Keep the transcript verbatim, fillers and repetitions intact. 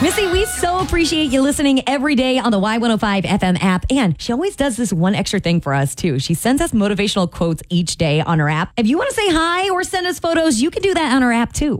Missy, we so appreciate you listening every day on the Y one oh five F M app. And she always does this one extra thing for us, too. She sends us motivational quotes each day on her app. If you want to say hi or send us photos, you can do that on our app, too.